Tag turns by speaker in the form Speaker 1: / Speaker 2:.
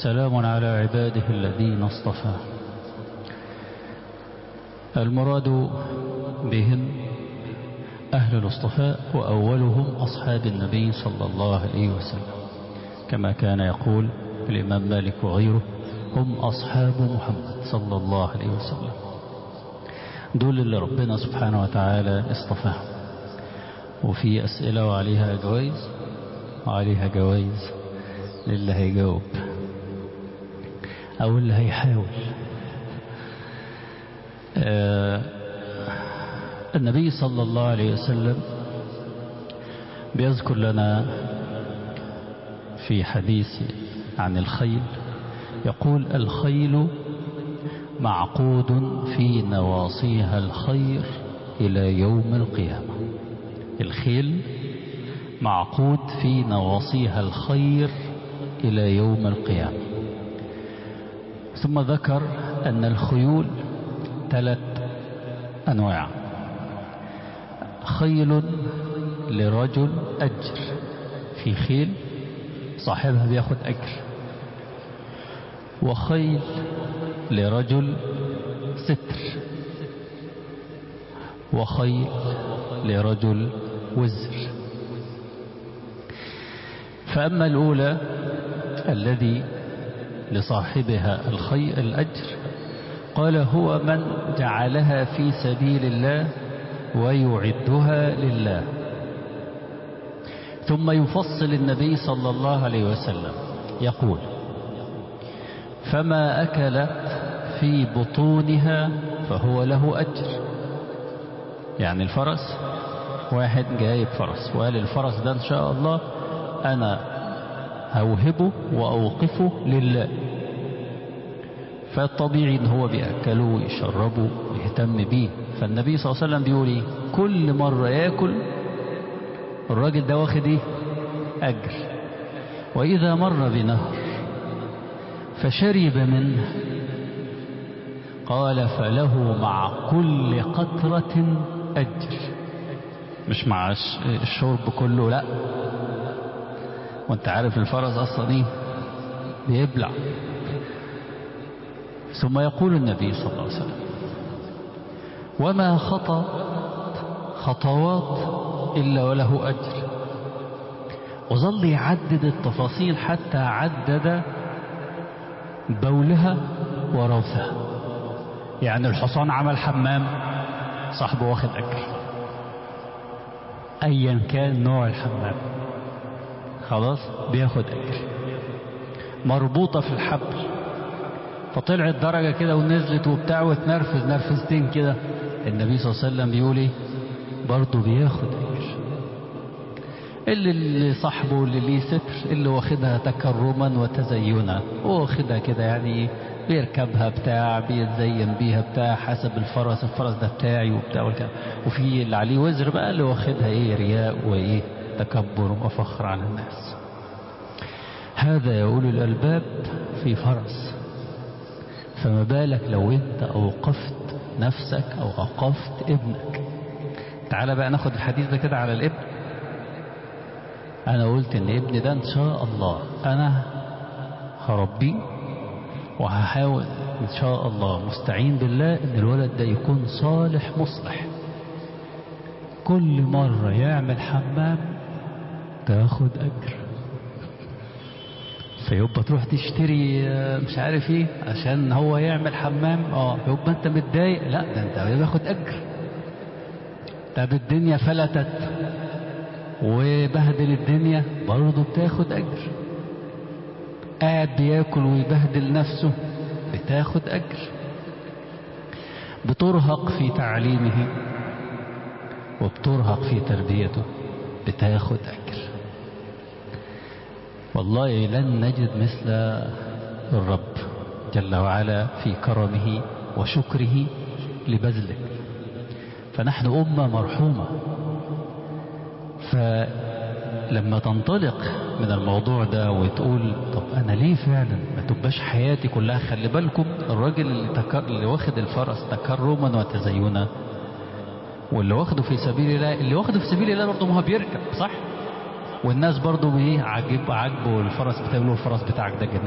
Speaker 1: سلام على عباده الذين اصطفى. المراد بهم أهل الاصطفاء وأولهم أصحاب النبي صلى الله عليه وسلم، كما كان يقول الإمام مالك وغيره: هم أصحاب محمد صلى الله عليه وسلم. دول اللي ربنا سبحانه وتعالى اصطفاهم. وفي أسئلة وعليها جوائز، وعليها جوائز للي هيجاوب أو اللي هيحاول. النبي صلى الله عليه وسلم بيذكر لنا في حديث عن الخيل، يقول: الخيل معقود في نواصيها الخير إلى يوم القيامة. الخيل معقود في نواصيها الخير إلى يوم القيامة. ثم ذكر أن الخيول 3 أنواع: خيل لرجل أجر، في خيل صاحبها بياخد أجر، وخيل لرجل ستر، وخيل لرجل وزر. فأما الأولى الذي لصاحبها الأجر، قال: هو من جعلها في سبيل الله ويعدها لله. ثم يفصل النبي صلى الله عليه وسلم يقول: فما أكلت في بطونها فهو له أجر. يعني الفرس، واحد جايب فرس وقال: الفرس ده إن شاء الله أنا هوهبه وأوقفه لله، فالطبيعي إن هو بيأكله ويشربه ويهتم بيه. فالنبي صلى الله عليه وسلم بيقول: كل مرة يأكل الراجل ده واخد أجر. وإذا مر بنهر فشرب منه، قال: فله مع كل قطرة أجر. مش مع الشرب كله، لا. وانت عارف الفرس أصلا بيبلع. ثم يقول النبي صلى الله عليه وسلم: وما خطى خطوات إلا وله أجر. وظل يعدد التفاصيل حتى عدد بولها وروثها. يعني الحصان عمل حمام، صاحبه واخد أجر، أيا كان نوع الحمام، خلاص بياخد أجر. مربوطة في الحبل فطلعت درجة كده ونزلت وبتاع وتنرفز نرفزتين كده، النبي صلى الله عليه وسلم بيقول: برضه بياخد أجر. اللي صاحبه اللي ليه ستر، اللي واخدها تكرما وتزينا، واخدها كده يعني بيركبها بتاع، بيتزين بيها بتاع، حسب الفرس ده بتاعي وبتاع والكلام. وفي اللي عليه وزر بقى، اللي واخدها رياء تكبر وفخر على الناس. هذا يا أولي الألباب في فرس، فما بالك لو انت أوقفت نفسك أو أوقفت ابنك. تعال بقى ناخد الحديث ده كده على الابن. أنا قلت إن ابني ده إن شاء الله أنا هربيه وهحاول إن شاء الله، مستعين بالله، إن الولد ده يكون صالح مصلح. كل مرة يعمل حمام تاخد أجر. فيبقى تروح تشتري مش عارف عشان هو يعمل حمام، يبقى انت متضايق؟ لا، ده انت بياخد أجر. طب الدنيا فلتت وبهدل الدنيا، برضه بتاخد أجر. قاعد بياكل ويبهدل نفسه، بتاخد أجر. بترهق في تعليمه وبترهق في تربيته، بتاخد أجر. والله لن نجد مثل الرب جل وعلا في كرمه وشكره لبذله. فنحن أمة مرحومة. فلما تنطلق من الموضوع ده وتقول: طب أنا ليه فعلا ما تبقاش حياتي كلها؟ خلي بالكم، الراجل اللي واخد الفرس تكرما وتزينا، واللي واخده في سبيل الله، اللي واخده في سبيل الله برضه ما هو بيركب، صح؟ والناس برضه عاجبه الفرس بتاعه، الفرس بتاعك ده جميل.